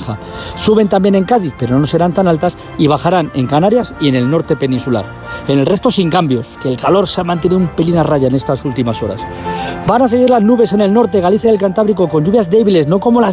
baja. Suben también en Cádiz, pero no serán tan altas, y bajarán en Canarias y en el norte peninsular. En el resto sin cambios, que el calor se ha mantenido un pelín a raya en estas últimas horas. Van a seguir las nubes en el norte, Galicia y el Cantábrico, con lluvias débiles, no como las